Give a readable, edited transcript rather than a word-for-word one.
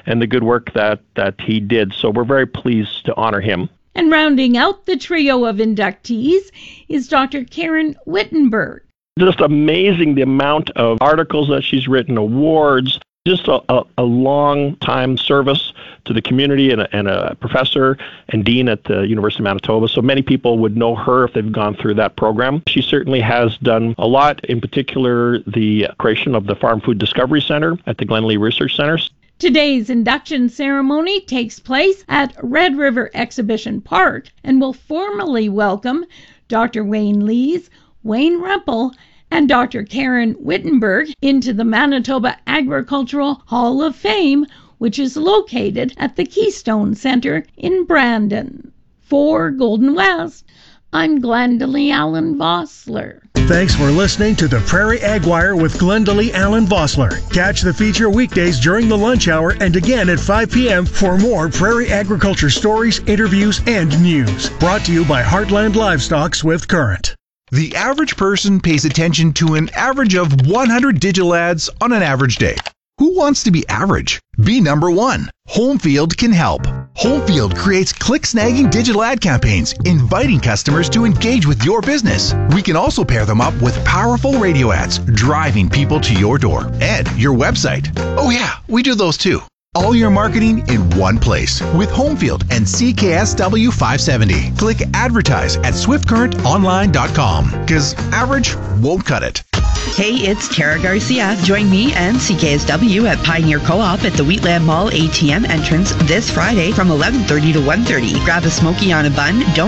and the good work that he did. So we're very pleased to honor him. And rounding out the trio of inductees is Dr. Karen Wittenberg. Just amazing the amount of articles that she's written, awards, just a long time service to the community, and a professor and dean at the University of Manitoba. So many people would know her if they've gone through that program. She certainly has done a lot, in particular the creation of the Farm Food Discovery Center at the Glenlee Research Center. Today's induction ceremony takes place at Red River Exhibition Park and will formally welcome Dr. Wayne Lees, Wayne Rempel, and Dr. Karen Wittenberg into the Manitoba Agricultural Hall of Fame, which is located at the Keystone Centre in Brandon. For Golden West, I'm Glendalee Allen Vossler. Thanks for listening to the Prairie Ag Wire with Glendalee Allen Vossler. Catch the feature weekdays during the lunch hour and again at 5 p.m. for more prairie agriculture stories, interviews, and news. Brought to you by Heartland Livestock Swift Current. The average person pays attention to an average of 100 digital ads on an average day. Who wants to be average? Be number one. Homefield can help. Homefield creates click-snagging digital ad campaigns, inviting customers to engage with your business. We can also pair them up with powerful radio ads, driving people to your door and your website. Oh yeah, we do those too. All your marketing in one place with Homefield and CKSW 570. Click advertise at swiftcurrentonline.com because average won't cut it. Hey, it's Tara Garcia. Join me and CKSW at Pioneer Co-op at the Wheatland Mall ATM entrance this Friday from 11:30 to 1:30. Grab a smoky on a bun. Don't